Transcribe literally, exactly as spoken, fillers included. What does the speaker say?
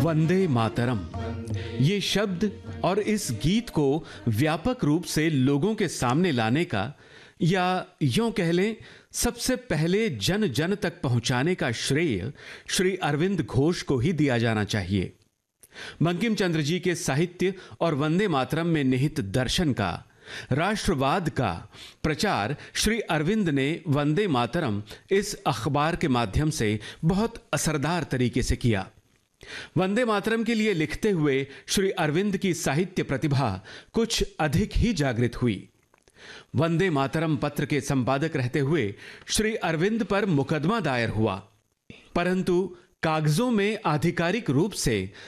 वंदे मातरम, ये शब्द और इस गीत को व्यापक रूप से लोगों के सामने लाने का, या यूं कह लें सबसे पहले जन जन तक पहुंचाने का श्रेय श्री अरविंद घोष को ही दिया जाना चाहिए। बंकिम चंद्र जी के साहित्य और वंदे मातरम में निहित दर्शन का, राष्ट्रवाद का प्रचार श्री अरविंद ने वंदे मातरम इस अखबार के माध्यम से बहुत असरदार तरीके से किया। वंदे मातरम के लिए लिखते हुए श्री अरविंद की साहित्य प्रतिभा कुछ अधिक ही जागृत हुई। वंदे मातरम पत्र के संपादक रहते हुए श्री अरविंद पर मुकदमा दायर हुआ, परंतु कागजों में आधिकारिक रूप से